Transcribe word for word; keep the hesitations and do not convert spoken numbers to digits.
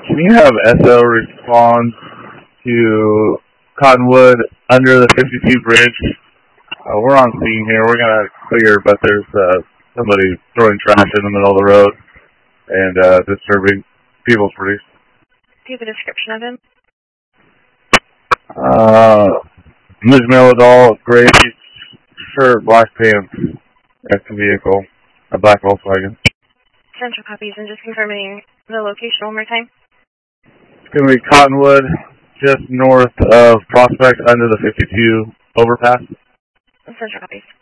Can you have S O respond to Cottonwood under the fifty-two bridge? Uh, we're on scene here. We're going to clear, but there's uh, somebody throwing trash in the middle of the road and uh, disturbing people's release. Do you have a description of him? Uh, mid-male adult, gray shirt, black pants, at the vehicle, a black Volkswagen. Central copies, and just confirming the location one more time. It's going to be Cottonwood, just north of Prospect, under the fifty-two overpass. Central copies.